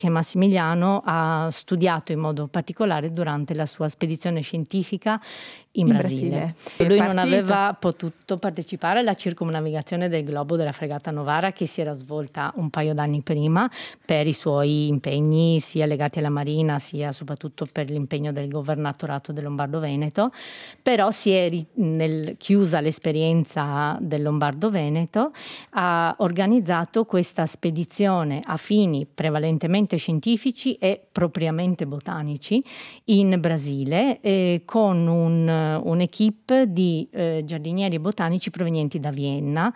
che Massimiliano ha studiato in modo particolare durante la sua spedizione scientifica in Brasile. Lui non aveva potuto partecipare alla circumnavigazione del globo della fregata Novara, che si era svolta un paio d'anni prima per i suoi impegni sia legati alla marina sia soprattutto per l'impegno del governatorato del Lombardo-Veneto, però si è chiusa l'esperienza del Lombardo-Veneto, ha organizzato questa spedizione a fini prevalentemente scientifici e propriamente botanici in Brasile, con un'equipe di giardinieri botanici provenienti da Vienna,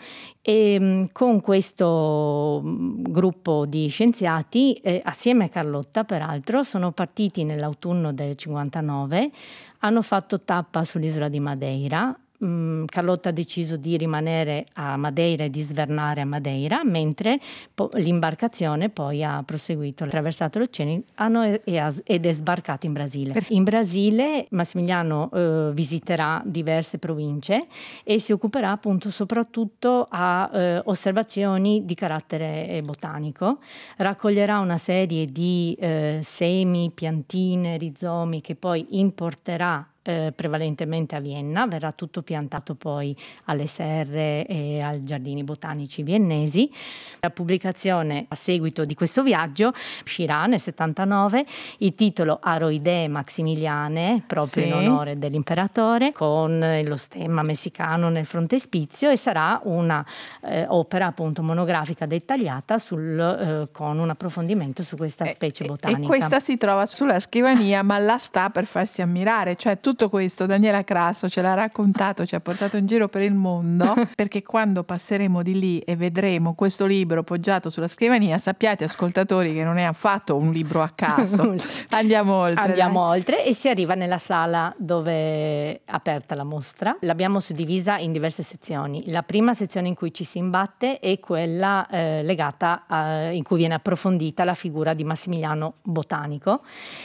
e con questo gruppo di scienziati, assieme a Carlotta peraltro, sono partiti nell'autunno del 59, hanno fatto tappa sull'isola di Madeira. Carlotta ha deciso di rimanere a Madeira e di svernare a Madeira, mentre l'imbarcazione poi ha proseguito, ha attraversato l'oceano ed è sbarcata in Brasile. In Brasile Massimiliano visiterà diverse province e si occuperà appunto soprattutto a osservazioni di carattere botanico. Raccoglierà una serie di semi, piantine, rizomi che poi importerà prevalentemente a Vienna, verrà tutto piantato poi alle serre e ai giardini botanici viennesi. La pubblicazione a seguito di questo viaggio uscirà nel 79, il titolo Aroidee Maximiliane, proprio in onore dell'imperatore, con lo stemma messicano nel frontespizio, e sarà una opera appunto monografica dettagliata con un approfondimento su questa specie botanica. E questa si trova sulla scrivania, ma la sta per farsi ammirare, cioè tutto questo Daniela Crasso ce l'ha raccontato, ci ha portato in giro per il mondo, perché quando passeremo di lì e vedremo questo libro poggiato sulla scrivania, sappiate ascoltatori che non è affatto un libro a caso. Andiamo oltre e si arriva nella sala dove è aperta la mostra. L'abbiamo suddivisa in diverse sezioni. La prima sezione in cui ci si imbatte è quella legata in cui viene approfondita la figura di Massimiliano botanico.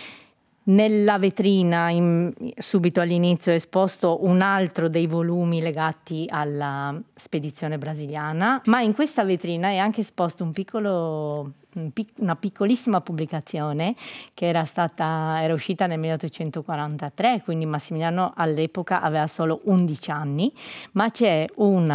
Nella vetrina subito all'inizio è esposto un altro dei volumi legati alla spedizione brasiliana, ma in questa vetrina è anche esposto una piccolissima pubblicazione che era uscita nel 1843, quindi Massimiliano all'epoca aveva solo 11 anni, ma c'è un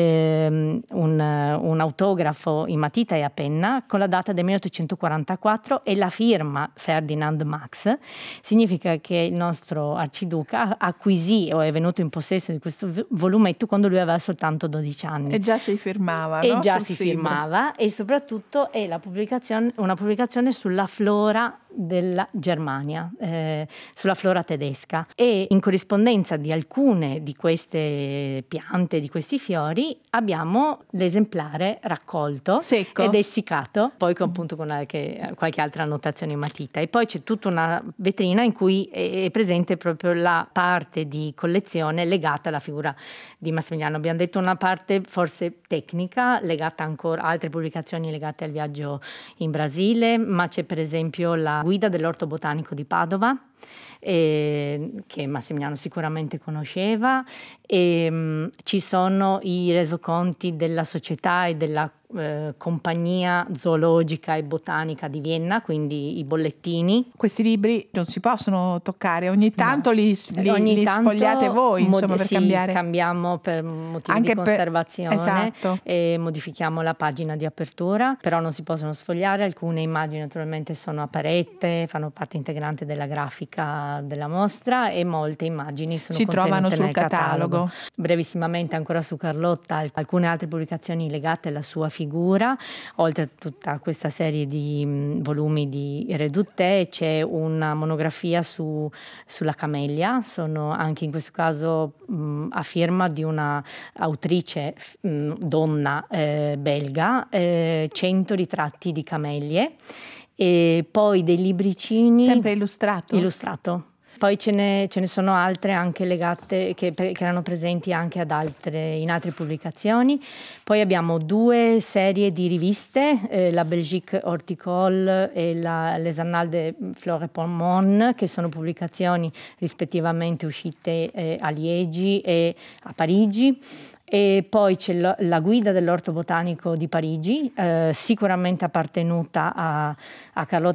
autografo in matita e a penna con la data del 1844 e la firma Ferdinand Max. Significa che il nostro arciduca acquisì o è venuto in possesso di questo volumetto quando lui aveva soltanto 12 anni. E già si firmava, e già si firmava, e soprattutto è una pubblicazione sulla flora della Germania, sulla flora tedesca, e in corrispondenza di alcune di queste piante, di questi fiori, abbiamo l'esemplare raccolto secco ed essiccato, poi appunto con qualche altra annotazione in matita. E poi c'è tutta una vetrina in cui è presente proprio la parte di collezione legata alla figura di Massimiliano. Abbiamo detto una parte forse tecnica, legata ancora a altre pubblicazioni legate al viaggio in Brasile, ma c'è per esempio la guida dell'orto botanico di Padova, che Massimiliano sicuramente conosceva, e ci sono i resoconti della società e della compagnia zoologica e botanica di Vienna, quindi i bollettini. Questi libri non si possono toccare, ogni tanto li sfogliate voi, insomma, per cambiare. Cambiamo per motivi di conservazione, esatto. E modifichiamo la pagina di apertura, però non si possono sfogliare. Alcune immagini naturalmente sono a parete, fanno parte integrante della grafica della mostra, e molte immagini si trovano sul catalogo. Brevissimamente ancora su Carlotta, alcune altre pubblicazioni legate alla sua figura, oltre a tutta questa serie di volumi di Redutte, c'è una monografia sulla camellia, sono anche in questo caso a firma di una autrice donna belga, 100 ritratti di camellie, e poi dei libricini. Sempre illustrato. Poi ce ne sono altre anche legate che erano presenti anche in altre pubblicazioni. Poi abbiamo 2 serie di riviste, la Belgique Horticole e Les Annales de Flore Pommon, che sono pubblicazioni rispettivamente uscite a Liegi e a Parigi. E poi c'è la guida dell'orto botanico di Parigi, sicuramente appartenuta a Carlotta